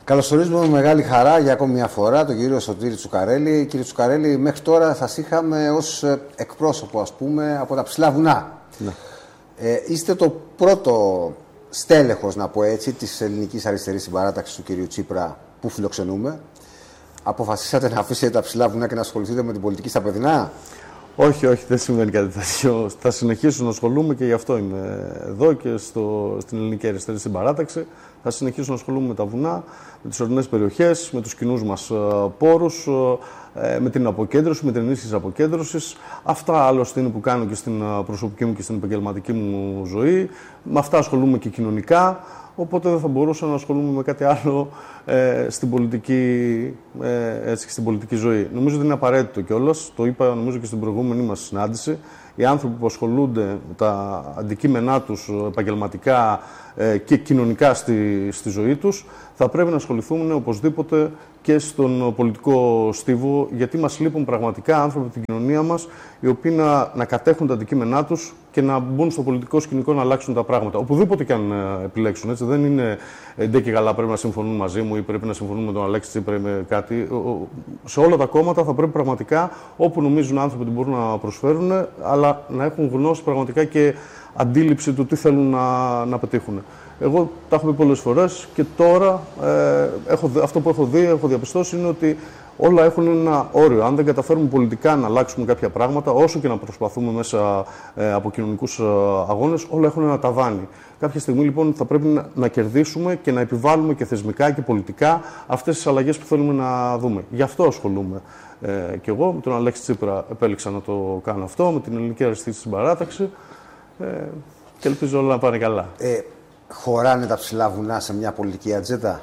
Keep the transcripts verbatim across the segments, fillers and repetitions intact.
Καλωσορίζουμε με μεγάλη χαρά για ακόμη μια φορά τον κύριο Σωτήρη Τσουκαρέλη. Κύριε Τσουκαρέλη, μέχρι τώρα σας είχαμε ως εκπρόσωπο, ας πούμε, από τα ψηλά βουνά. Ναι. Ε, είστε το πρώτο στέλεχος, να πω έτσι, της ελληνικής αριστερής συμπαράταξης του κυρίου Τσίπρα που φιλοξενούμε. Αποφασίσατε να αφήσετε τα ψηλά βουνά και να ασχοληθείτε με την πολιτική στα παιδινά? Όχι, όχι, δεν συμβαίνει κάτι τέτοιο. Θα συνεχίσω να ασχολούμαι και γι' αυτό είμαι εδώ και στο, στην ελληνική αριστερή συμπαράταξη. Θα συνεχίσω να ασχολούμαι με τα βουνά, με τις ορεινές περιοχές, με τους κοινούς μας πόρους, με την αποκέντρωση, με την ενίσχυση της αποκέντρωσης. Αυτά άλλωστε είναι που κάνω και στην προσωπική μου και στην επαγγελματική μου ζωή. Με αυτά ασχολούμαι και κοινωνικά. Οπότε δεν θα μπορούσα να ασχολούμαι με κάτι άλλο ε, στην, πολιτική, ε, έτσι, στην πολιτική ζωή. Νομίζω ότι είναι απαραίτητο κιόλας. Το είπα νομίζω και στην προηγούμενη μας συνάντηση. Οι άνθρωποι που ασχολούνται με τα αντικείμενά τους επαγγελματικά ε, και κοινωνικά στη, στη ζωή τους, θα πρέπει να ασχοληθούν οπωσδήποτε και στον πολιτικό στίβο, γιατί μας λείπουν πραγματικά άνθρωποι από την κοινωνία μας, οι οποίοι να, να κατέχουν τα αντικείμενά τους και να μπουν στο πολιτικό σκηνικό να αλλάξουν τα πράγματα. Οπουδήποτε και αν επιλέξουν. Έτσι. Δεν είναι ντε και καλά πρέπει να συμφωνούν μαζί μου ή πρέπει να συμφωνούν με τον Αλέξη Τσίπρα ή με κάτι. Σε όλα τα κόμματα θα πρέπει πραγματικά, όπου νομίζουν άνθρωποι ότι μπορούν να προσφέρουν, αλλά να έχουν γνώση πραγματικά και αντίληψη του τι θέλουν να, να πετύχουν. Εγώ τα έχω πει πολλές φορές και τώρα ε, έχω, αυτό που έχω δει, έχω διαπιστώσει είναι ότι όλα έχουν ένα όριο. Αν δεν καταφέρουμε πολιτικά να αλλάξουμε κάποια πράγματα, όσο και να προσπαθούμε μέσα ε, από κοινωνικούς ε, αγώνες, όλα έχουν ένα ταβάνι. Κάποια στιγμή λοιπόν θα πρέπει να, να κερδίσουμε και να επιβάλλουμε και θεσμικά και πολιτικά αυτές τις αλλαγές που θέλουμε να δούμε. Γι' αυτό ασχολούμαι. Ε, και εγώ με τον Αλέξη Τσίπρα επέλεξα να το κάνω αυτό, με την ελληνική αριστερή συμπαράταξη ε, και ελπίζω όλα να πάνε καλά. Ε, χωράνε τα ψηλά βουνά σε μια πολιτική ατζέντα?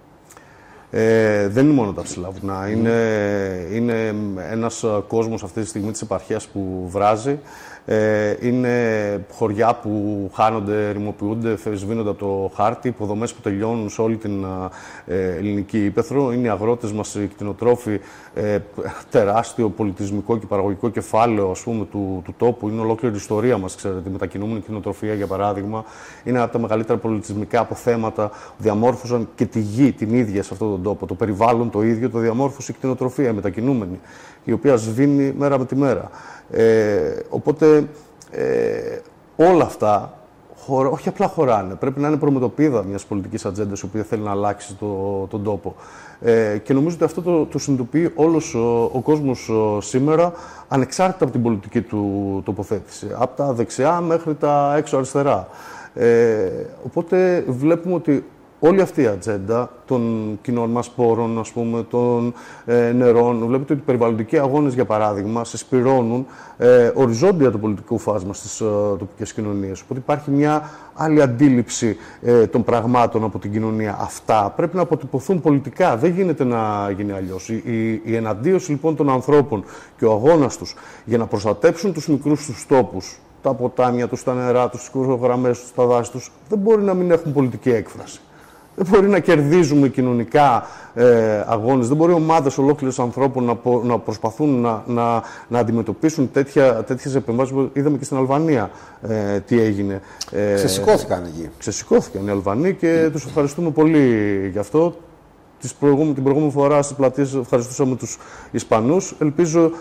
Ε, δεν είναι μόνο τα ψηλά βουνά. Mm. Είναι, είναι ένας κόσμος αυτή τη στιγμή της επαρχίας που βράζει. Ε, είναι χωριά που χάνονται, ρημοποιούνται, σβήνονται από το χάρτη, υποδομές που τελειώνουν σε όλη την ε, ελληνική ύπαιθρο. Είναι οι αγρότες μας, οι κτηνοτρόφοι, ε, τεράστιο πολιτισμικό και παραγωγικό κεφάλαιο, ας πούμε, του, του τόπου. Είναι ολόκληρη η ιστορία μας, ξέρετε. Η μετακινούμενη κτηνοτροφία, για παράδειγμα, είναι από τα μεγαλύτερα πολιτισμικά αποθέματα που διαμόρφωσαν και τη γη την ίδια σε αυτόν τον τόπο. Το περιβάλλον το ίδιο το διαμόρφωσε η κτηνοτροφία, η μετακινούμενη, η οποία σβήνει μέρα με τη μέρα. Ε, οπότε ε, όλα αυτά χωρα, όχι απλά χωράνε, πρέπει να είναι προμετωπίδα μιας πολιτικής ατζέντας η οποία θέλει να αλλάξει το, τον τόπο. Ε, και νομίζω ότι αυτό το, το συνειδητοποιεί όλος ο, ο κόσμος ο, σήμερα, ανεξάρτητα από την πολιτική του τοποθέτηση, από τα δεξιά μέχρι τα έξω αριστερά. Ε, οπότε βλέπουμε ότι όλη αυτή η ατζέντα των κοινών μας πόρων, ας πούμε, των ε, νερών, βλέπετε ότι οι περιβαλλοντικοί αγώνες, για παράδειγμα, συσπυρώνουν ε, οριζόντια το πολιτικό φάσμα στις ε, τοπικές κοινωνίες. Οπότε υπάρχει μια άλλη αντίληψη ε, των πραγμάτων από την κοινωνία. Αυτά πρέπει να αποτυπωθούν πολιτικά. Δεν γίνεται να γίνει αλλιώς. Η, η, η εναντίωση λοιπόν των ανθρώπων και ο αγώνας τους για να προστατέψουν τους μικρούς τους τόπους, τα ποτάμια τους, τα νερά τους, τις κουρογραμμές τους, τα δάση τους, δεν μπορεί να μην έχουν πολιτική έκφραση. Δεν μπορεί να κερδίζουμε κοινωνικά ε, αγώνες, δεν μπορεί ομάδες ολόκληρες ανθρώπων να, πο, να προσπαθούν να, να, να αντιμετωπίσουν τέτοια, τέτοιες επεμβάσεις που είδαμε και στην Αλβανία ε, τι έγινε. Ε, ξεσηκώθηκαν εκεί. Ξεσηκώθηκαν οι Αλβανοί και mm. τους ευχαριστούμε πολύ γι' αυτό. Τις προηγούμενη, την προηγούμενη φορά στις πλατείες ευχαριστούσαμε τους Ισπανούς. Ελπίζω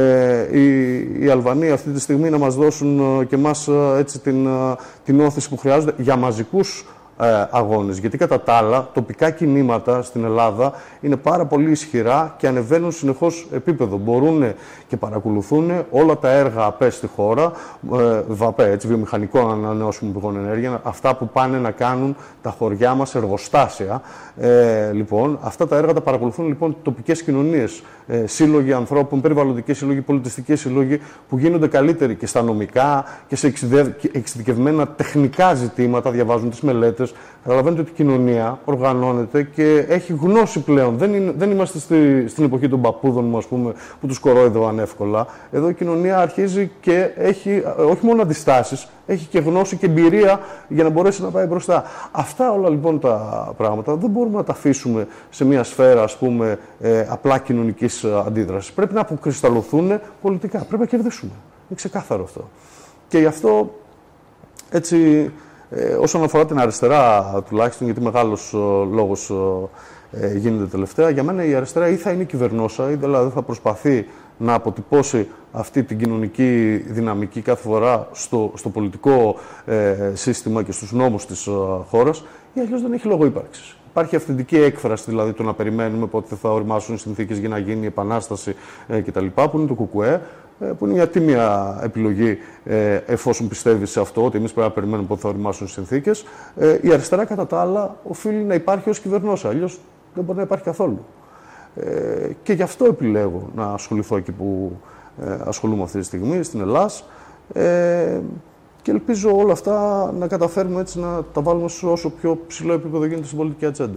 ε, οι, οι Αλβανοί αυτή τη στιγμή να μας δώσουν ε, και εμάς ε, έτσι, την, ε, την όθηση που χρειάζονται για μαζικούς Ε, αγώνες. Γιατί κατά τα άλλα, τοπικά κινήματα στην Ελλάδα είναι πάρα πολύ ισχυρά και ανεβαίνουν συνεχώς επίπεδο. Μπορούν και παρακολουθούν όλα τα έργα ΑΠΕ στη χώρα, ε, ΒΑΠΕ, έτσι, βιομηχανικών ανανεώσιμων πηγών ενέργεια, αυτά που πάνε να κάνουν τα χωριά μας, εργοστάσια. Ε, λοιπόν, αυτά τα έργα τα παρακολουθούν λοιπόν τοπικές κοινωνίες, ε, σύλλογοι ανθρώπων, περιβαλλοντικοί σύλλογοι, πολιτιστικοί σύλλογοι, που γίνονται καλύτεροι και στα νομικά και σε εξειδικευμένα τεχνικά ζητήματα, διαβάζουν τις μελέτες. Καταλαβαίνετε ότι η κοινωνία οργανώνεται και έχει γνώση πλέον. Δεν, είναι, δεν είμαστε στη, στην εποχή των παππούδων μου, ας πούμε, που τους κορόιδευαν εύκολα. Εδώ η κοινωνία αρχίζει και έχει όχι μόνο αντιστάσεις, έχει και γνώση και εμπειρία για να μπορέσει να πάει μπροστά. Αυτά όλα λοιπόν τα πράγματα δεν μπορούμε να τα αφήσουμε σε μια σφαίρα, ας πούμε, ε, απλά κοινωνικής αντίδρασης. Πρέπει να αποκρισταλωθούν πολιτικά. Πρέπει να κερδίσουμε. Είναι ξεκάθαρο αυτό. Και γι' αυτό έτσι. Ε, όσον αφορά την αριστερά, τουλάχιστον, γιατί μεγάλος ε, λόγος ε, γίνεται τελευταία, για μένα η αριστερά ή θα είναι κυβερνόσα, ή δηλαδή θα προσπαθεί να αποτυπώσει αυτή την κοινωνική δυναμική κάθε φορά στο, στο πολιτικό ε, σύστημα και στους νόμους της ε, χώρας, ή αλλιώς δεν έχει λόγο ύπαρξης. Υπάρχει αυθεντική έκφραση, δηλαδή το να περιμένουμε πότε θα οριμάσουν οι συνθήκες για να γίνει η επανάσταση ε, κτλ. Που είναι το κουκουέ, ε, που είναι μια τίμια επιλογή ε, εφόσον πιστεύει σε αυτό, ότι εμείς πρέπει να περιμένουμε πότε θα οριμάσουν οι συνθήκες. Ε, η αριστερά, κατά τα άλλα, οφείλει να υπάρχει ως κυβερνόσα, αλλιώς δεν μπορεί να υπάρχει καθόλου. Ε, και γι' αυτό επιλέγω να ασχοληθώ εκεί που ε, ασχολούμαι αυτή τη στιγμή, στην Ελλάς. Ε, και ελπίζω όλα αυτά να καταφέρουμε έτσι να τα βάλουμε σε όσο πιο ψηλό επίπεδο γίνεται στην πολιτική ατζέντα.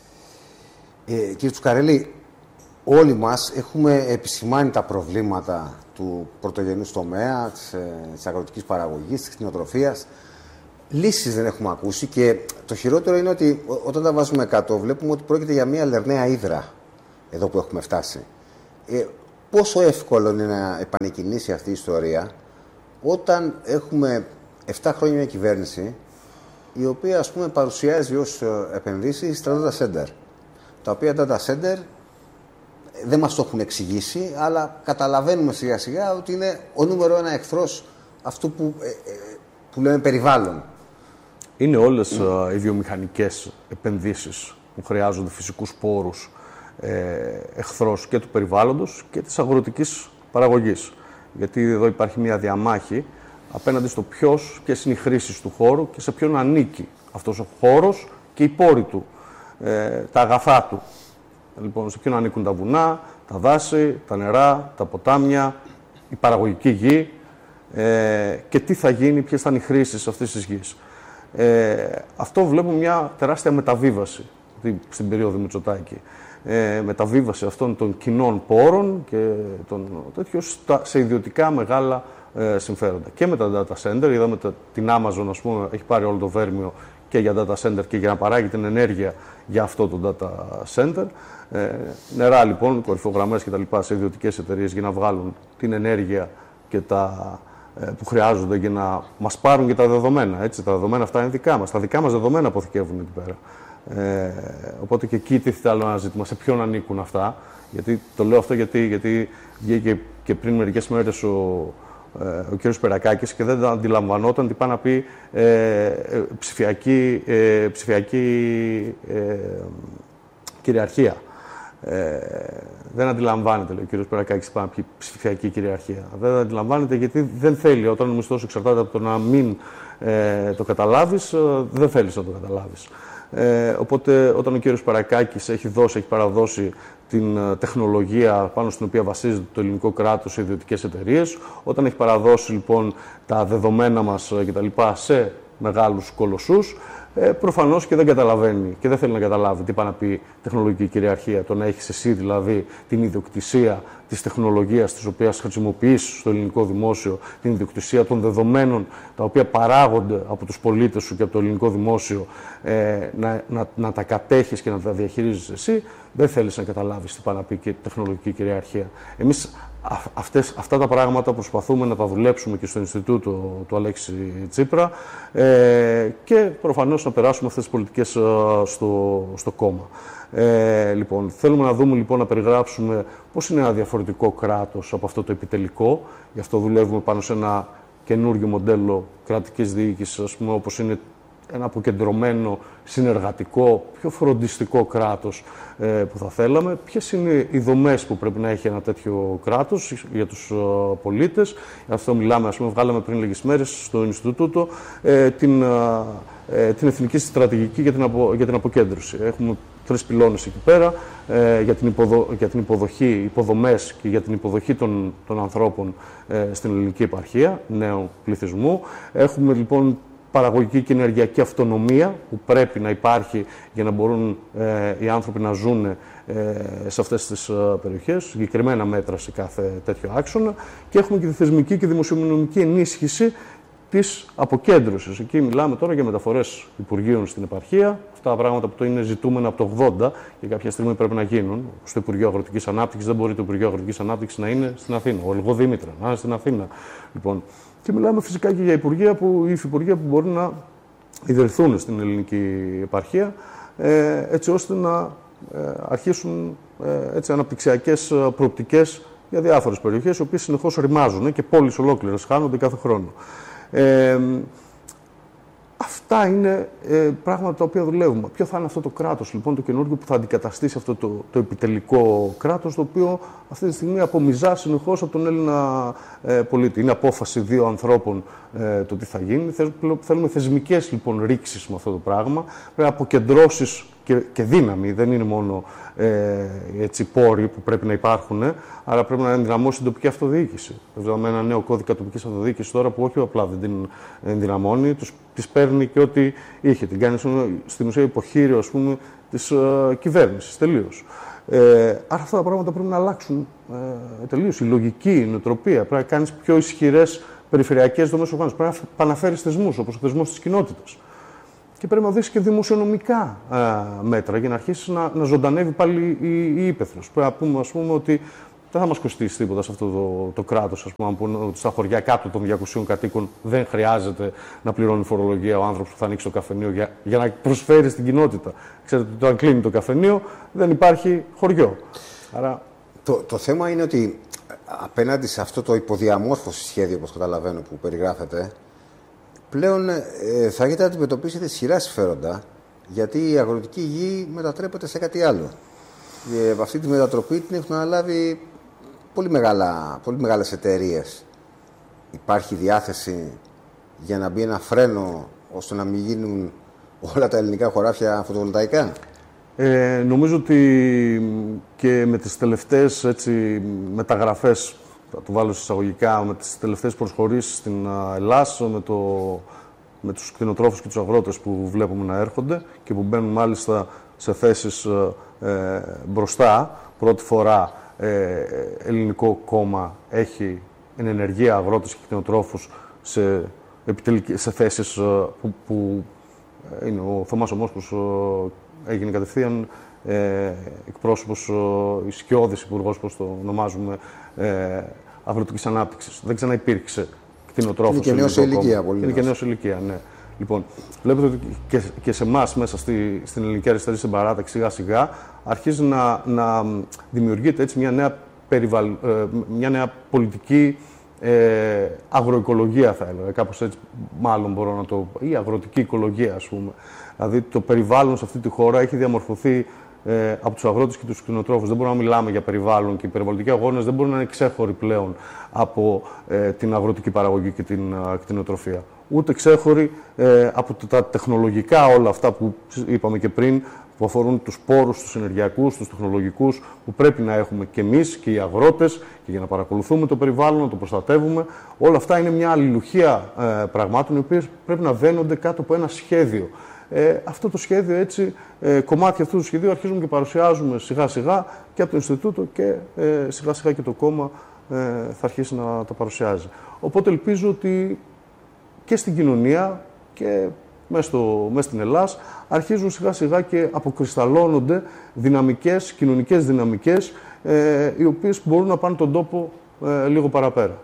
Ε, κύριε Τσουκαρέλη, όλοι μας έχουμε επισημάνει τα προβλήματα του πρωτογενούς τομέα, της, ε, της αγροτικής παραγωγής, της κτηνοτροφίας. Λύσεις δεν έχουμε ακούσει και το χειρότερο είναι ότι όταν τα βάζουμε κάτω βλέπουμε ότι πρόκειται για μια λερναία ύδρα εδώ που έχουμε φτάσει. Ε, πόσο εύκολο είναι να επανεκκινήσει αυτή η ιστορία όταν έχουμε επτά χρόνια μια κυβέρνηση η οποία, ας πούμε, παρουσιάζει ως επενδύσεις τα data center, τα οποία data center δεν μας το έχουν εξηγήσει, αλλά καταλαβαίνουμε σιγά σιγά ότι είναι ο νούμερο ένα εχθρός αυτού που, ε, ε, που λέμε περιβάλλον. Είναι όλες mm. οι βιομηχανικές επενδύσεις που χρειάζονται φυσικούς πόρους ε, εχθρός και του περιβάλλοντος και της αγροτικής παραγωγής. Γιατί εδώ υπάρχει μια διαμάχη απέναντι στο ποιος, ποιες είναι οι χρήσεις του χώρου και σε ποιον ανήκει αυτός ο χώρος και οι πόροι του, ε, τα αγαθά του. Λοιπόν, σε ποιον ανήκουν τα βουνά, τα δάση, τα νερά, τα ποτάμια, η παραγωγική γη ε, και τι θα γίνει, ποιες θα είναι οι χρήσεις αυτής της γης. Ε, αυτό βλέπουμε μια τεράστια μεταβίβαση στην περίοδο Μητσοτάκη. Ε, μεταβίβαση αυτών των κοινών πόρων και των τέτοιων σε ιδιωτικά μεγάλα ε, συμφέροντα. Και με τα data center, είδαμε τα, την Amazon, ας πούμε, έχει πάρει όλο το βέρμιο και για data center και για να παράγει την ενέργεια για αυτό το data center. Ε, νερά λοιπόν, κορυφογραμμές και τα λοιπά σε ιδιωτικές εταιρείες για να βγάλουν την ενέργεια και τα, ε, που χρειάζονται για να μας πάρουν και τα δεδομένα. Έτσι, τα δεδομένα αυτά είναι δικά μας. Τα δικά μας δεδομένα αποθηκεύουν εκεί πέρα. Ε, οπότε και εκεί τίθεται άλλο ένα ζήτημα, σε ποιον ανήκουν αυτά. Γιατί, το λέω αυτό γιατί, γιατί βγήκε και πριν μερικές μέρες ο, ε, ο κ. Σπερακάκης και δεν αντιλαμβανόταν τι πάει να πει ε, ε, ψηφιακή, ε, ψηφιακή ε, κυριαρχία. Ε, δεν αντιλαμβάνεται, λέει ο κ. Σπερακάκης, τι πάει να πει ψηφιακή κυριαρχία. Δεν αντιλαμβάνεται γιατί δεν θέλει, όταν ο μισθός εξαρτάται από το να μην ε, το καταλάβεις, ε, δεν θέλεις να το καταλάβεις. Ε, οπότε, όταν ο κύριος Παρακάκης έχει δώσει, έχει παραδώσει την uh, τεχνολογία πάνω στην οποία βασίζεται το ελληνικό κράτος σε ιδιωτικές εταιρείες, όταν έχει παραδώσει λοιπόν τα δεδομένα μας uh, κτλ. Σε μεγάλους κολοσσούς, ε, προφανώς και δεν καταλαβαίνει και δεν θέλει να καταλάβει τι πάει να πει τεχνολογική κυριαρχία. Το να έχεις εσύ δηλαδή την ιδιοκτησία της τεχνολογίας της οποίας χρησιμοποιείς στο ελληνικό δημόσιο, την ιδιοκτησία των δεδομένων τα οποία παράγονται από τους πολίτες σου και από το ελληνικό δημόσιο, ε, να, να, να τα κατέχεις και να τα διαχειρίζεις εσύ, δεν θέλεις να καταλάβεις τι πάει να πει και τεχνολογική κυριαρχία. Εμείς Αυτές, αυτά τα πράγματα προσπαθούμε να τα δουλέψουμε και στο Ινστιτούτο του Αλέξη Τσίπρα ε, και προφανώς να περάσουμε αυτές τις πολιτικές ε, στο, στο κόμμα. Ε, λοιπόν, θέλουμε να δούμε, λοιπόν, να περιγράψουμε πώς είναι ένα διαφορετικό κράτος από αυτό το επιτελικό. Γι' αυτό δουλεύουμε πάνω σε ένα καινούριο μοντέλο κρατικής διοίκησης, ας πούμε, όπως είναι ένα αποκεντρωμένο, συνεργατικό, πιο φροντιστικό κράτος ε, που θα θέλαμε. Ποιες είναι οι δομές που πρέπει να έχει ένα τέτοιο κράτος για τους ε, πολίτες. Γι' αυτό μιλάμε, ας πούμε, βγάλαμε πριν λίγες μέρες στο Ινστιτούτο ε, την, ε, την εθνική στρατηγική για την, απο, για την αποκέντρωση. Έχουμε τρεις πυλώνες εκεί πέρα ε, για, την υποδο, για την υποδοχή, υποδομές και για την υποδοχή των, των ανθρώπων ε, στην ελληνική επαρχία, νέου πληθυσμού. Έχουμε λοιπόν παραγωγική και ενεργειακή αυτονομία που πρέπει να υπάρχει για να μπορούν ε, οι άνθρωποι να ζουν ε, σε αυτές τις ε, περιοχές, συγκεκριμένα μέτρα σε κάθε τέτοιο άξονα, και έχουμε και τη θεσμική και δημοσιονομική ενίσχυση της αποκέντρωσης. Εκεί μιλάμε τώρα για μεταφορές υπουργείων στην επαρχία, αυτά τα πράγματα που το είναι ζητούμενα από το ογδόντα και κάποια στιγμή πρέπει να γίνουν. Στο Υπουργείο Αγροτικής Ανάπτυξης δεν μπορεί το Υπουργείο Αγροτικής Ανάπτυξης να είναι στην Αθήνα, ο Ελγό Δήμητρα να είναι στην Αθήνα. Λοιπόν, και μιλάμε φυσικά και για υπουργεία που, ή υφυπουργεία που μπορούν να ιδρυθούν στην ελληνική επαρχία, ε, έτσι ώστε να ε, αρχίσουν ε, έτσι, αναπτυξιακές προοπτικές για διάφορες περιοχές, οι οποίες συνεχώς ρημάζουν και πόλεις ολόκληρες χάνονται κάθε χρόνο. Ε, Αυτά είναι ε, πράγματα τα οποία δουλεύουμε. Ποιο θα είναι αυτό το κράτος, λοιπόν, το καινούργιο που θα αντικαταστήσει αυτό το, το επιτελικό κράτος, το οποίο αυτή τη στιγμή απομυζά συνεχώς από τον Έλληνα ε, πολίτη. Είναι απόφαση δύο ανθρώπων ε, το τι θα γίνει. Θέλουμε θεσμικές, λοιπόν, ρήξεις με αυτό το πράγμα. Πρέπει να αποκεντρώσεις και, και δύναμη. Δεν είναι μόνο ε, έτσι, πόροι που πρέπει να υπάρχουν, ε, αλλά πρέπει να ενδυναμώσει την τοπική αυτοδιοίκηση. Βέβαια, με ένα νέο κώδικα τοπικής αυτοδιοίκησης τώρα που όχι απλά δεν την ενδυναμώνει, τους, τις παίρνει και ό,τι είχε. Την κάνει στην ουσία υποχείριο, ας πούμε, της ε, κυβέρνησης. Τελείως. Ε, άρα αυτά τα πράγματα πρέπει να αλλάξουν ε, τελείως. Η λογική, η νοοτροπία. Πρέπει να κάνεις πιο ισχυρές περιφερειακές δομές οργάνωσης. Πρέπει να επαναφέρεις θεσμούς, όπως ο θεσμός της κοινότητας. Και πρέπει να δεις και δημοσιονομικά ε, μέτρα για να αρχίσει να, να ζωντανεύει πάλι η, η ύπαιθρος. Πρέπει να πούμε, ας πούμε, ότι δεν θα μας κοστίσει τίποτα σε αυτό το, το κράτος. Ας πούμε, αν πούμε ότι στα χωριά κάτω των διακοσίων κατοίκων δεν χρειάζεται να πληρώνει φορολογία ο άνθρωπος που θα ανοίξει το καφενείο για, για να προσφέρει στην κοινότητα. Ξέρετε ότι όταν κλείνει το καφενείο δεν υπάρχει χωριό. Άρα... Το, το θέμα είναι ότι απέναντι σε αυτό το υποδιαμόρφωση σχέδιο, όπως καταλαβαίνω, που περιγράφεται, πλέον ε, θα έχετε να αντιμετωπίσετε ισχυρά συμφέροντα, γιατί η αγροτική γη μετατρέπεται σε κάτι άλλο. Και αυτή τη μετατροπή την έχουν αναλάβει πολύ, μεγάλα, πολύ μεγάλες εταιρείες. Υπάρχει διάθεση για να μπει ένα φρένο ώστε να μην γίνουν όλα τα ελληνικά χωράφια φωτοβολταϊκά. Ε, νομίζω ότι και με τις τελευταίες έτσι, μεταγραφές, θα το βάλω εισαγωγικά, με τις τελευταίες προσχωρήσεις στην Ελλάδα, με, το, με τους κτηνοτρόφους και τους αγρότες που βλέπουμε να έρχονται και που μπαίνουν μάλιστα σε θέσεις ε, μπροστά. Πρώτη φορά ε, ελληνικό κόμμα έχει εν ενεργεία αγρότες και κτηνοτρόφους σε, σε θέσεις ε, που, που είναι ο Θωμάς Ομόσπος, έγινε κατευθείαν ε, εκπρόσωπος, ε, ισχυώδης υπουργός, όπως το ονομάζουμε, ε, αγροτικής ανάπτυξης. Δεν ξαναυπήρξε κτηνοτρόφος. Είναι και νέος σε ηλικία. Πολύ είναι και νέος σε ηλικία, ναι. Λοιπόν, βλέπετε ότι και, και σε εμάς μέσα στη, στην ελληνική αριστερή στην παράταξη σιγά σιγά αρχίζει να, να δημιουργείται έτσι μια νέα, περιβαλ, ε, μια νέα πολιτική ε, αγροοικολογία, θα έλεγα. Κάπως έτσι μάλλον μπορώ να το πω. Ή αγροτική οικολογία, ας πούμε. Δηλαδή το περιβάλλον σε αυτή τη χώρα έχει διαμορφωθεί ε, από τους αγρότες και τους κτηνοτρόφους. Δεν μπορούμε να μιλάμε για περιβάλλον και οι περιβαλλοντικοί αγώνες δεν μπορούν να είναι ξέχωροι πλέον από ε, την αγροτική παραγωγή και την ε, κτηνοτροφία. Ούτε ξέχωροι ε, από τα τεχνολογικά όλα αυτά που είπαμε και πριν, που αφορούν τους πόρους, τους ενεργειακούς, τους τεχνολογικούς, που πρέπει να έχουμε και εμείς και οι αγρότες, και για να παρακολουθούμε το περιβάλλον, να το προστατεύουμε. Όλα αυτά είναι μια αλληλουχία ε, πραγμάτων, οι οποίες πρέπει να βαίνονται κάτω από ένα σχέδιο. Ε, αυτό το σχέδιο, έτσι, ε, κομμάτια αυτού του σχεδίου αρχίζουμε και παρουσιάζουμε σιγά σιγά και από το Ινστιτούτο και ε, σιγά σιγά και το κόμμα ε, θα αρχίσει να τα παρουσιάζει. Οπότε ελπίζω ότι και στην κοινωνία και μέσα, στο, μέσα στην Ελλάδα αρχίζουν σιγά σιγά και αποκρισταλώνονται δυναμικές, κοινωνικές δυναμικές, ε, οι οποίες μπορούν να πάνε τον τόπο ε, λίγο παραπέρα.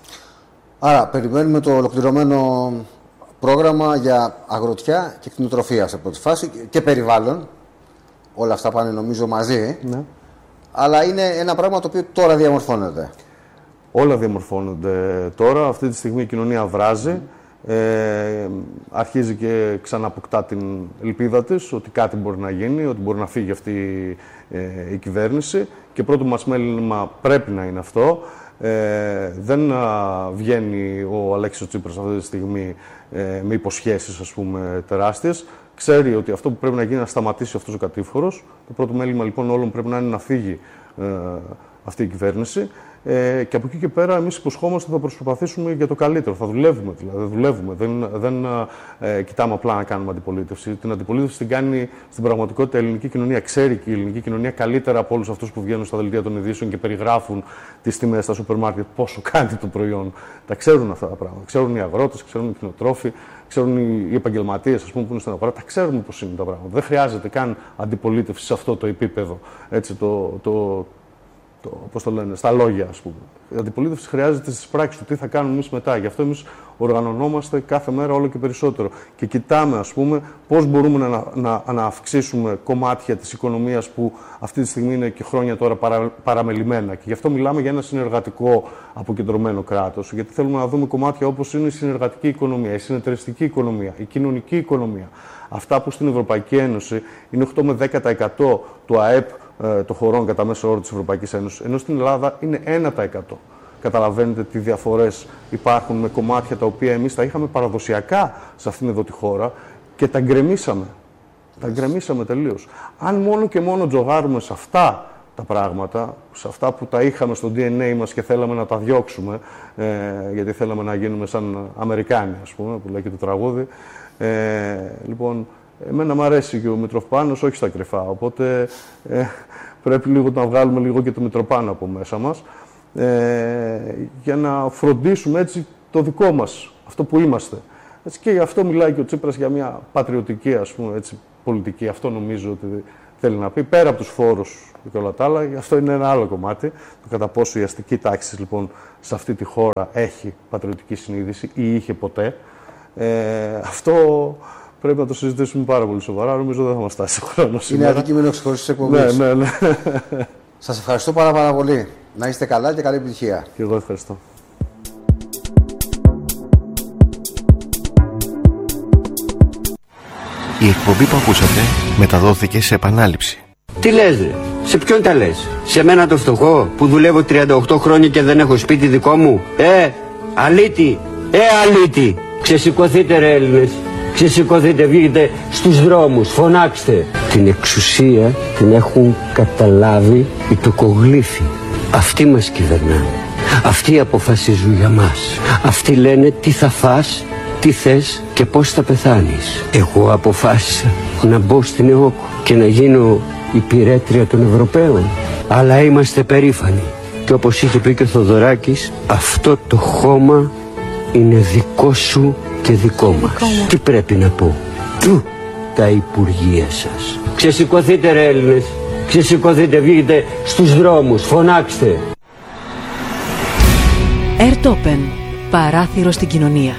Άρα περιμένουμε το ολοκληρωμένο πρόγραμμα για αγροτιά και κτηνοτροφία σε πρώτη φάση και περιβάλλον. Όλα αυτά πάνε νομίζω μαζί. Ναι. Αλλά είναι ένα πράγμα το οποίο τώρα διαμορφώνεται. Όλα διαμορφώνονται τώρα. Αυτή τη στιγμή η κοινωνία βράζει. Ε, αρχίζει και ξαναποκτά την ελπίδα της ότι κάτι μπορεί να γίνει, ότι μπορεί να φύγει αυτή ε, η κυβέρνηση. Και πρώτο μας μέλημα πρέπει να είναι αυτό. Ε, δεν α, βγαίνει ο Αλέξης Τσίπρας αυτή τη στιγμή ε, με υποσχέσεις, ας πούμε, τεράστιες. Ξέρει ότι αυτό που πρέπει να γίνει είναι να σταματήσει αυτός ο κατήφορος. Το πρώτο μέλημα λοιπόν όλων πρέπει να είναι να φύγει ε, αυτή η κυβέρνηση. Ε, και από εκεί και πέρα εμείς υποσχόμαστε θα προσπαθήσουμε για το καλύτερο. Θα δουλεύουμε δηλαδή. Δουλεύουμε. Δεν, δεν ε, κοιτάμε απλά να κάνουμε αντιπολίτευση. Την αντιπολίτευση την κάνει στην πραγματικότητα η ελληνική κοινωνία. Ξέρει και η ελληνική κοινωνία καλύτερα από όλους αυτούς που βγαίνουν στα δελτία των ειδήσεων και περιγράφουν τις τιμές στα σούπερ μάρκετ, πόσο κάνει το προϊόν. Τα ξέρουν αυτά τα πράγματα. Ξέρουν οι αγρότες, ξέρουν οι κτηνοτρόφοι, ξέρουν οι επαγγελματίες, ας πούμε, που είναι στην αγορά. Τα ξέρουμε πώς είναι τα πράγματα. Δεν χρειάζεται καν αντιπολίτευση σε αυτό το επίπεδο. Έτσι, το, το, το, πώς το λένε, στα λόγια, ας πούμε. Η αντιπολίτευση χρειάζεται στις πράξεις του τι θα κάνουμε εμείς μετά. Γι' αυτό εμείς οργανωνόμαστε κάθε μέρα όλο και περισσότερο. Και κοιτάμε, ας πούμε, πώς μπορούμε να, να, να αυξήσουμε κομμάτια της οικονομίας που αυτή τη στιγμή είναι και χρόνια τώρα παρα, παραμελημένα. Και γι' αυτό μιλάμε για ένα συνεργατικό αποκεντρωμένο κράτος. Γιατί θέλουμε να δούμε κομμάτια όπως είναι η συνεργατική οικονομία, η συνεταιριστική οικονομία, η κοινωνική οικονομία. Αυτά που στην Ευρωπαϊκή Ένωση είναι οκτώ με δέκα τοις εκατό του ΑΕΠ των χωρών κατά μέσο όρο της Ευρωπαϊκής Ένωσης, ενώ στην Ελλάδα είναι ένα τοις εκατό. Καταλαβαίνετε τι διαφορές υπάρχουν με κομμάτια τα οποία εμείς τα είχαμε παραδοσιακά σε αυτήν εδώ τη χώρα και τα γκρεμίσαμε. Τα γκρεμίσαμε τελείως. Αν μόνο και μόνο τζογάρουμε σε αυτά τα πράγματα, σε αυτά που τα είχαμε στο ντι εν έι μας και θέλαμε να τα διώξουμε, ε, γιατί θέλαμε να γίνουμε σαν Αμερικάνοι, ας πούμε, που λέει και το τραγούδι. Ε, λοιπόν, εμένα μου αρέσει και ο Μητροπάνος, όχι στα κρυφά, οπότε ε, πρέπει λίγο να βγάλουμε λίγο και το Μητροπάνο από μέσα μας, ε, για να φροντίσουμε έτσι το δικό μας, αυτό που είμαστε. Έτσι, και γι' αυτό μιλάει και ο Τσίπρας για μια πατριωτική, ας πούμε, έτσι, πολιτική. Αυτό νομίζω ότι θέλει να πει, πέρα από τους φόρους και όλα τα άλλα. Αυτό είναι ένα άλλο κομμάτι, το κατά πόσο η αστική τάξη λοιπόν σε αυτή τη χώρα έχει πατριωτική συνείδηση ή είχε ποτέ. Ε, αυτό πρέπει να το συζητήσουμε πάρα πολύ σοβαρά. Νομίζω δεν θα μας φτάσει ο χρόνος σήμερα. Είναι αντικείμενο ξεχωριστής εκπομπής. Ναι, ναι, ναι. Σας ευχαριστώ πάρα, πάρα πολύ. Να είστε καλά και καλή επιτυχία. Και εγώ ευχαριστώ. Η εκπομπή που ακούσατε μεταδόθηκε σε επανάληψη. Τι λες ρε, σε ποιον τα λες? Σε μένα το φτωχό που δουλεύω τριάντα οκτώ χρόνια και δεν έχω σπίτι δικό μου? Ε, αλήτη, ε αλήτη. Ξεσηκωθείτε ρε Έλληνες, ξεσηκωθείτε, βγείτε στους δρόμους, φωνάξτε. Την εξουσία την έχουν καταλάβει οι τοκογλύφοι. Αυτοί μας κυβερνάνε, αυτοί αποφασίζουν για μας. Αυτοί λένε τι θα φας, τι θες και πώς θα πεθάνεις. Εγώ αποφάσισα να μπω στην ΕΟΚ και να γίνω υπηρέτρια των Ευρωπαίων. Αλλά είμαστε περήφανοι. Και όπως είχε πει και ο Θοδωράκης, αυτό το χώμα είναι δικό σου και δικό μας. Τι πρέπει να πω? Του τα υπουργεία σας. Ξεσηκωθείτε ρε Έλληνες, ξεσηκωθείτε, βγείτε στους δρόμους, φωνάξτε. Ερτόπεν, παράθυρο στην κοινωνία.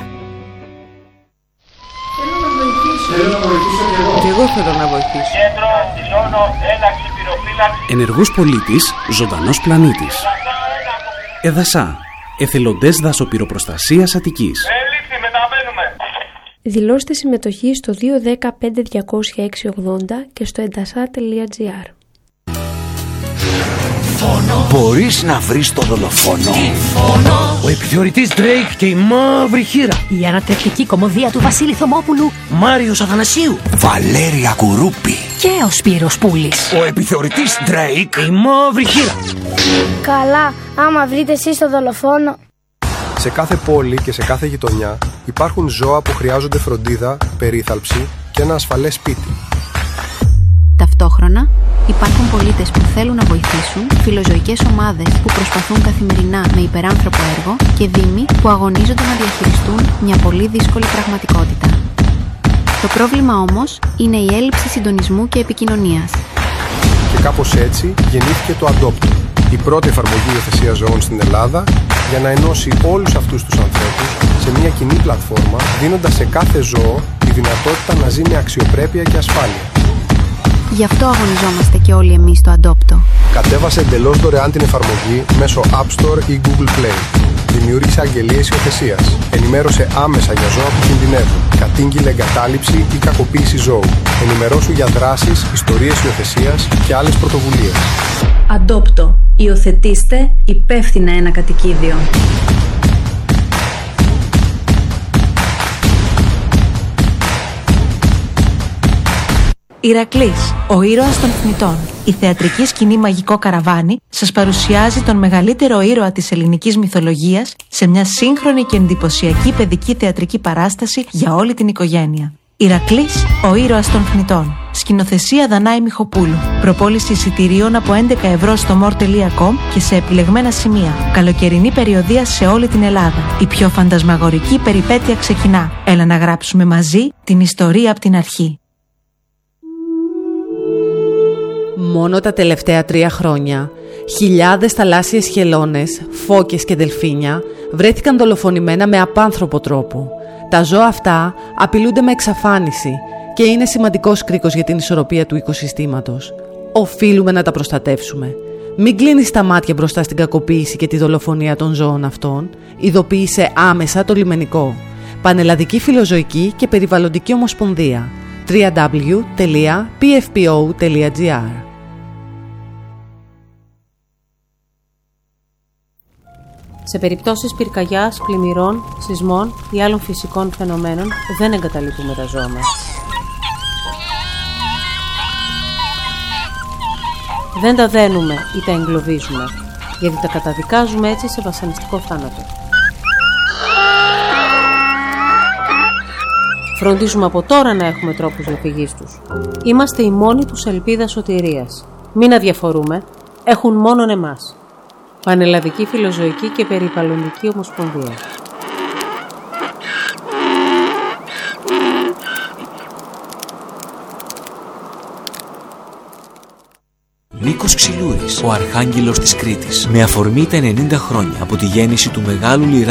Θέλω να βοηθήσω και εγώ. Και εγώ θέλω να βοηθήσω. Κέντρο, δηλώνω, ένταξη, πυροφύλαξη. Ενεργός πολίτης, ζωντανός πλανήτης. Εδασά, εθελοντές δασοπυροπροστασίας Αττικής. Έληξη, μεταβαίνουμε. Δηλώστε συμμετοχή στο δύο ένα πέντε διακόσια έξι ογδόντα και στο εντασά τελεία τζι άρ. Μπορείς να βρεις το δολοφόνο? Ο επιθεωρητής Drake και η μαύρη χήρα. Η ανατρεπτική κωμωδία του Βασίλη Θωμόπουλου. Μάριος Αθανασίου. Βαλέρια Κουρούπη. Και ο Σπύρος Πούλης. Ο επιθεωρητής Drake και η μαύρη χήρα. Καλά, άμα βρείτε εσείς το δολοφόνο. Σε κάθε πόλη και σε κάθε γειτονιά υπάρχουν ζώα που χρειάζονται φροντίδα, περίθαλψη και ένα ασφαλές σπίτι. Ταυτόχρονα, υπάρχουν πολίτες που θέλουν να βοηθήσουν, φιλοζωικές ομάδες που προσπαθούν καθημερινά με υπεράνθρωπο έργο και δήμοι που αγωνίζονται να διαχειριστούν μια πολύ δύσκολη πραγματικότητα. Το πρόβλημα όμως είναι η έλλειψη συντονισμού και επικοινωνίας. Και κάπως έτσι γεννήθηκε το Adopt, η πρώτη εφαρμογή υιοθεσίας ζώων στην Ελλάδα, για να ενώσει όλους αυτούς τους ανθρώπους σε μια κοινή πλατφόρμα, δίνοντας σε κάθε ζώο τη δυνατότητα να ζει με αξιοπρέπεια και ασφάλεια. Γι' αυτό αγωνιζόμαστε και όλοι εμείς στο Adopto. Κατέβασε εντελώς δωρεάν την εφαρμογή μέσω App Store ή Google Play. Δημιούργησε αγγελίες υιοθεσίας. Ενημέρωσε άμεσα για ζώα που κινδυνεύουν. Κατήγγειλε εγκατάλειψη ή κακοποίηση ζώου. Ενημερώσου για δράσεις, ιστορίες υιοθεσίας και άλλες πρωτοβουλίες. Adopto. Υιοθετήστε υπεύθυνα ένα κατοικίδιο. Ηρακλής, ο ήρωας των θνητών. Η θεατρική σκηνή Μαγικό Καραβάνι σας παρουσιάζει τον μεγαλύτερο ήρωα της ελληνικής μυθολογίας σε μια σύγχρονη και εντυπωσιακή παιδική θεατρική παράσταση για όλη την οικογένεια. Ηρακλής, ο ήρωας των θνητών. Σκηνοθεσία Δανάη Μιχοπούλου. Προπόληση εισιτηρίων από έντεκα ευρώ στο more τελεία com και σε επιλεγμένα σημεία. Καλοκαιρινή περιοδεία σε όλη την Ελλάδα. Η πιο φαντασμαγορική περιπέτεια ξεκινά. Έλα να γράψουμε μαζί την ιστορία από την αρχή. Μόνο τα τελευταία τρία χρόνια, Χιλιάδες θαλάσσιες χελώνες, φώκες και δελφίνια βρέθηκαν δολοφονημένα με απάνθρωπο τρόπο. Τα ζώα αυτά απειλούνται με εξαφάνιση και είναι σημαντικός κρίκος για την ισορροπία του οικοσυστήματος. Οφείλουμε να τα προστατεύσουμε. Μην κλείνεις τα μάτια μπροστά στην κακοποίηση και τη δολοφονία των ζώων αυτών. Ειδοποίησε άμεσα το λιμενικό. Πανελλαδική Φιλοζωική και Περιβαλλοντική Ομοσπονδία. double-u double-u double-u τελεία πι εφ πι ο τελεία τζι άρ. Σε περιπτώσεις πυρκαγιάς, πλημμυρών, σεισμών ή άλλων φυσικών φαινομένων δεν εγκαταλείπουμε τα ζώα μας. Δεν τα δένουμε ή τα εγκλωβίζουμε, γιατί τα καταδικάζουμε έτσι σε βασανιστικό θάνατο. Φροντίζουμε από τώρα να έχουμε τρόπους διαφυγής τους. Είμαστε η μόνη τους ελπίδα σωτηρίας. Μην αδιαφορούμε, έχουν μόνον εμάς. Πανελλαδική Φιλοζωική και Περιβαλλοντική Ομοσπονδία. Νίκος Ξυλούρης, ο Αρχάγγελος της Κρήτης. Με αφορμή τα ενενήντα χρόνια από τη γέννηση του μεγάλου λιρά